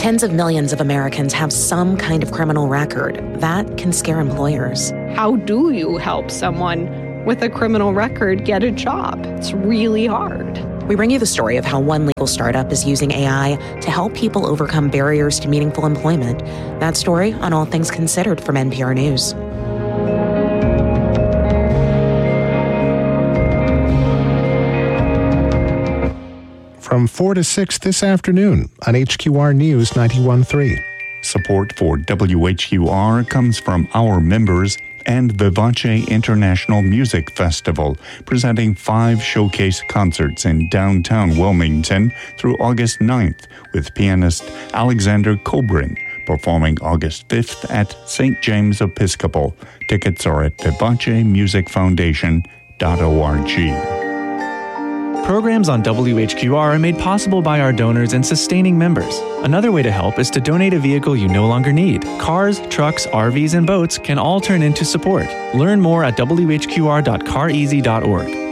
Tens of millions of Americans have some kind of criminal record. That can scare employers. How do you help someone with a criminal record get a job? It's really hard. We bring you the story of how one legal startup is using AI to help people overcome barriers to meaningful employment. That story on All Things Considered from NPR News. From 4 to 6 this afternoon on HQR News 91.3. Support for WHQR comes from our members and Vivace International Music Festival, presenting 5 showcase concerts in downtown Wilmington through August 9th, with pianist Alexander Kobrin performing August 5th at St. James Episcopal. Tickets are at vivacemusicfoundation.org. Programs on WHQR are made possible by our donors and sustaining members. Another way to help is to donate a vehicle you no longer need. Cars, trucks, RVs, and boats can all turn into support. Learn more at whqr.careasy.org.